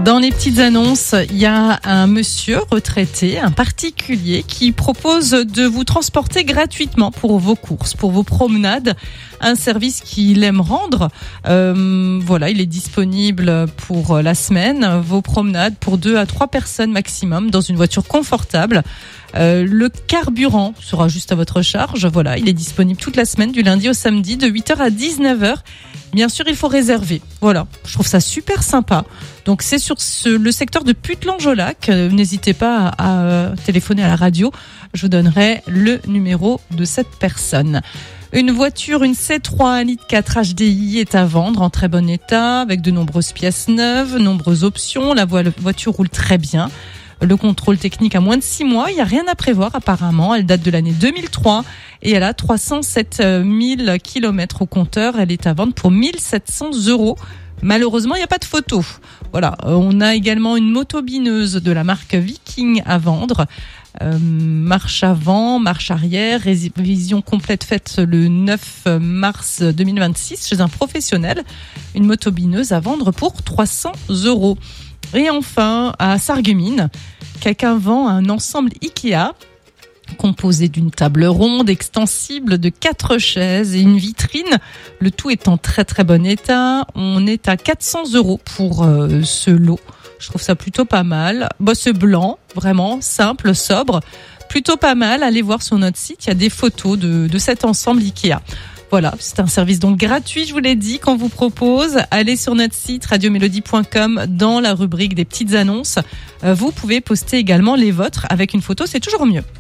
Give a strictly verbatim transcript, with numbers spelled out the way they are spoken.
Dans les petites annonces, il y a un monsieur retraité, un particulier, qui propose de vous transporter gratuitement pour vos courses, pour vos promenades. Un service qu'il aime rendre. Euh, voilà, il est disponible pour la semaine. Vos promenades pour deux à trois personnes maximum dans une voiture confortable. Euh, le carburant sera juste à votre charge. Voilà, il est disponible toute la semaine, du lundi au samedi, de huit heures à dix-neuf heures. Bien sûr, il faut réserver. Voilà, je trouve ça super sympa. Donc, c'est sur ce, le secteur de Putelange-au-Lac. Euh, n'hésitez pas à, à téléphoner à la radio. Je vous donnerai le numéro de cette personne. Une voiture, une C trois un litre quatre H D I est à vendre en très bon état, avec de nombreuses pièces neuves, nombreuses options. La voiture roule très bien. Le contrôle technique a moins de six mois. Il n'y a rien à prévoir apparemment. Elle date de l'année deux mille trois et elle a trois cent sept mille kilomètres au compteur. Elle est à vendre pour mille sept cents euros. Malheureusement, il n'y a pas de photo. Voilà. On a également une motobineuse de la marque Viking à vendre. Euh, marche avant, marche arrière, révision complète faite le neuf mars deux mille vingt-six chez un professionnel. Une motobineuse à vendre pour trois cents euros. Et enfin, à Sarreguemines, quelqu'un vend un ensemble Ikea composé d'une table ronde extensible, de quatre chaises et une vitrine. Le tout est en très très bon état. On est à quatre cents euros pour euh, ce lot. Je trouve ça plutôt pas mal. Bah, c'est blanc, vraiment simple, sobre. Plutôt pas mal. Allez voir sur notre site, il y a des photos de, de cet ensemble Ikea. Voilà, c'est un service donc gratuit, je vous l'ai dit, qu'on vous propose. Allez sur notre site radio mélodie point com dans la rubrique des petites annonces. Euh, vous pouvez poster également les vôtres avec une photo, c'est toujours mieux.